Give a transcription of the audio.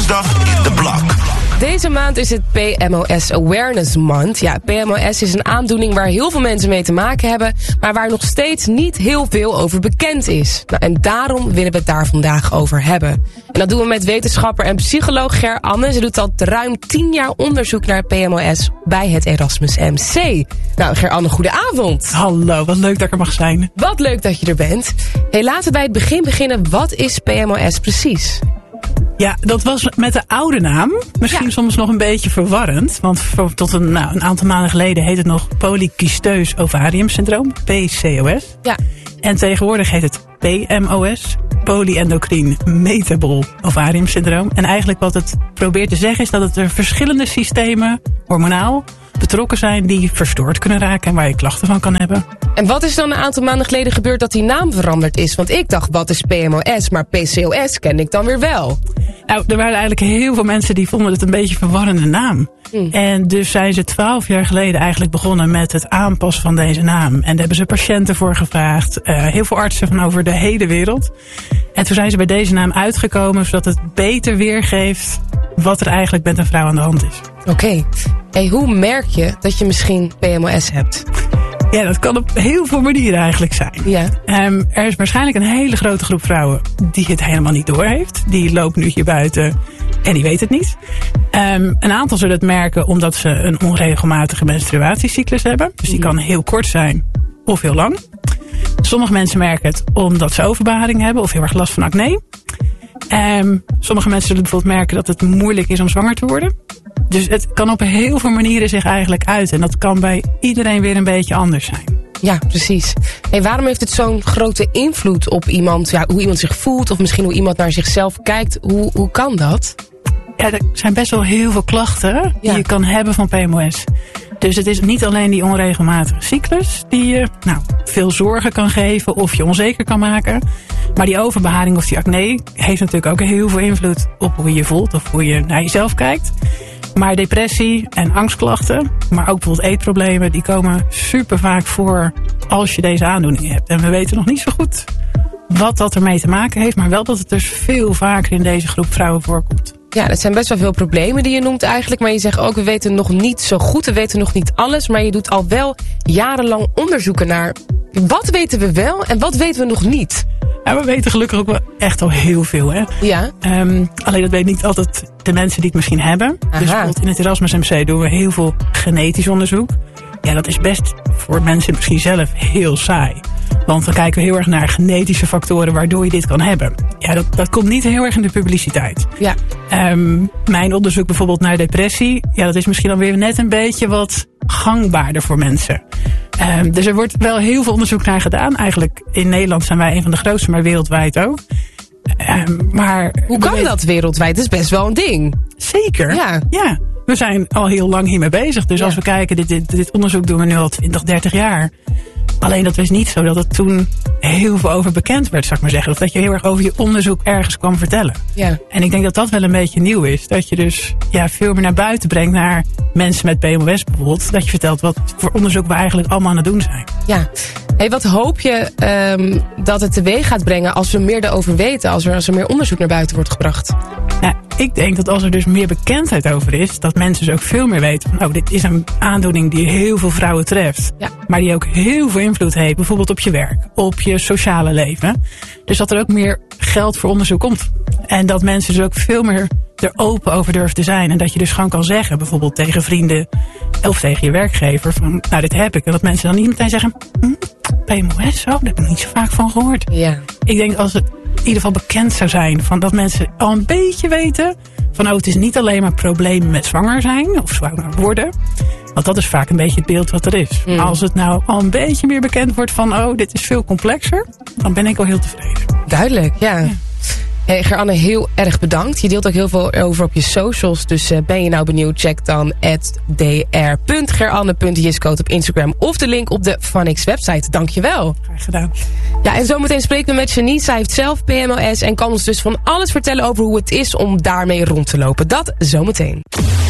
Woensdag in de Blok. Deze maand is het PMOS Awareness Month. Ja, PMOS is een aandoening waar heel veel mensen mee te maken hebben, maar waar nog steeds niet heel veel over bekend is. Nou, en daarom willen we het daar vandaag over hebben. En dat doen we met wetenschapper en psycholoog Ger-Anne. Ze doet al ruim 10 jaar onderzoek naar PMOS bij het Erasmus MC. Nou, Ger-Anne, goedenavond. Hallo, wat leuk dat ik er mag zijn. Wat leuk dat je er bent. Hey, laten we bij het begin beginnen. Wat is PMOS precies? Ja, dat was met de oude naam. Misschien soms nog een beetje verwarrend. Want tot een aantal maanden geleden heet het nog polycysteus ovariumsyndroom. PCOS. Ja. En tegenwoordig heet het PMOS. Polyendocrine metabol ovariumsyndroom. En eigenlijk wat het probeert te zeggen is dat er verschillende systemen, hormonaal, betrokken zijn die verstoord kunnen raken en waar je klachten van kan hebben. En wat is dan een aantal maanden geleden gebeurd dat die naam veranderd is? Want ik dacht, wat is PMOS? Maar PCOS ken ik dan weer wel. Nou, er waren eigenlijk heel veel mensen die vonden het een beetje een verwarrende naam. En dus zijn ze 12 jaar geleden eigenlijk begonnen met het aanpassen van deze naam. En daar hebben ze patiënten voor gevraagd. Heel veel artsen van over de hele wereld. En toen zijn ze bij deze naam uitgekomen, zodat het beter weergeeft wat er eigenlijk met een vrouw aan de hand is. Oké. Hey, hoe merk je dat je misschien PMOS hebt? Ja, dat kan op heel veel manieren eigenlijk zijn. Ja. Er is waarschijnlijk een hele grote groep vrouwen die het helemaal niet doorheeft. Die loopt nu hier buiten en die weet het niet. Een aantal zullen het merken omdat ze een onregelmatige menstruatiecyclus hebben. Dus die kan heel kort zijn of heel lang. Sommige mensen merken het omdat ze overbeharing hebben of heel erg last van acne. Sommige mensen zullen bijvoorbeeld merken dat het moeilijk is om zwanger te worden. Dus het kan op heel veel manieren zich eigenlijk uiten. En dat kan bij iedereen weer een beetje anders zijn. Ja, precies. Hey, waarom heeft het zo'n grote invloed op iemand? Ja, hoe iemand zich voelt of misschien hoe iemand naar zichzelf kijkt. Hoe kan dat? Ja, er zijn best wel heel veel klachten die je kan hebben van PMOS. Dus het is niet alleen die onregelmatige cyclus die je veel zorgen kan geven of je onzeker kan maken. Maar die overbeharing of die acne heeft natuurlijk ook heel veel invloed op hoe je je voelt of hoe je naar jezelf kijkt. Maar depressie en angstklachten, maar ook bijvoorbeeld eetproblemen, die komen super vaak voor als je deze aandoening hebt. En we weten nog niet zo goed wat dat ermee te maken heeft, maar wel dat het dus veel vaker in deze groep vrouwen voorkomt. Ja, dat zijn best wel veel problemen die je noemt eigenlijk. Maar je zegt ook, we weten nog niet zo goed, we weten nog niet alles. Maar je doet al wel jarenlang onderzoeken naar wat weten we wel en wat weten we nog niet. Ja, we weten gelukkig ook wel echt al heel veel. Hè? Ja. Alleen dat weet niet altijd de mensen die het misschien hebben. Aha. Dus bijvoorbeeld in het Erasmus MC doen we heel veel genetisch onderzoek. Ja, dat is best voor mensen misschien zelf heel saai. Want dan kijken we heel erg naar genetische factoren waardoor je dit kan hebben. Ja, dat komt niet heel erg in de publiciteit. Ja. Mijn onderzoek bijvoorbeeld naar depressie, ja, dat is misschien dan weer net een beetje wat gangbaarder voor mensen. Dus er wordt wel heel veel onderzoek naar gedaan. Eigenlijk in Nederland zijn wij een van de grootste, maar wereldwijd ook. Maar hoe kan dat wereldwijd? Dat is best wel een ding. Zeker. Ja. We zijn al heel lang hiermee bezig. Dus als we kijken, dit onderzoek doen we nu al 20, 30 jaar. Alleen dat was niet zo dat het toen heel veel over bekend werd, zou ik maar zeggen. Of dat je heel erg over je onderzoek ergens kwam vertellen. Ja. En ik denk dat dat wel een beetje nieuw is. Dat je dus veel meer naar buiten brengt naar mensen met PMOS bijvoorbeeld. Dat je vertelt wat voor onderzoek we eigenlijk allemaal aan het doen zijn. Ja. Hey, wat hoop je dat het teweeg gaat brengen als we meer erover weten? Als er meer onderzoek naar buiten wordt gebracht? Nou, ik denk dat als er dus meer bekendheid over is, dat mensen dus ook veel meer weten van, dit is een aandoening die heel veel vrouwen treft. Ja. Maar die ook heel veel invloed heeft, bijvoorbeeld op je werk, op je sociale leven. Dus dat er ook meer geld voor onderzoek komt. En dat mensen dus ook veel meer er open over durven te zijn. En dat je dus gewoon kan zeggen, bijvoorbeeld tegen vrienden of tegen je werkgever, van dit heb ik. En dat mensen dan niet meteen zeggen, PMOS, daar heb ik niet zo vaak van gehoord. Ja. Ik denk als het in ieder geval bekend zou zijn, van dat mensen al een beetje weten van, het is niet alleen maar problemen met zwanger zijn of zwanger worden. Want dat is vaak een beetje het beeld wat er is. Maar als het nou al een beetje meer bekend wordt van, dit is veel complexer, dan ben ik al heel tevreden. Duidelijk, ja. Hey, Ger-Anne, heel erg bedankt. Je deelt ook heel veel over op je socials. Dus ben je nou benieuwd, check dan @dr.geranne.jiskoot op Instagram of de link op de Phonics website. Dankjewel. Graag gedaan. Ja, en zometeen spreken we met Janice. Zij heeft zelf PMOS en kan ons dus van alles vertellen over hoe het is om daarmee rond te lopen. Dat zometeen.